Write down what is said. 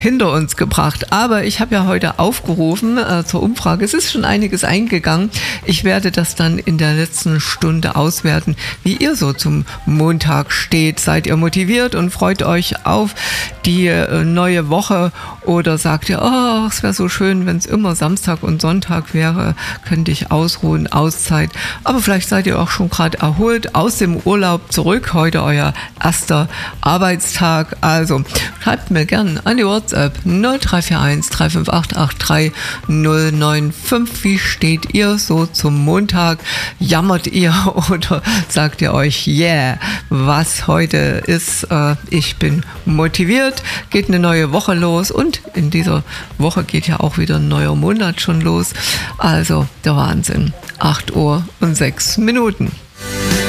hinter uns gebracht. Aber ich habe ja heute aufgerufen zur Umfrage. Es ist schon einiges eingegangen. Ich werde das dann in der letzten Stunde auswerten, wie ihr so zum Montag steht. Seid ihr motiviert und freut euch auf die neue Woche? Oder sagt ihr, oh, es wäre so schön, wenn es immer Samstag und Sonntag wäre, könnte ich ausruhen, Auszeit. Aber vielleicht seid ihr auch schon gerade erholt aus dem Urlaub zurück. Heute euer erster Arbeitstag. Also schreibt mir gerne an die WhatsApp 0341 358 83095. Wie steht ihr so zum Montag? Jammert ihr oder sagt ihr euch, yeah, was heute ist? Ich bin motiviert, geht eine neue Woche los und in dieser Woche geht ja auch wieder ein neuer Monat schon los. Also der Wahnsinn. 8:06 Uhr.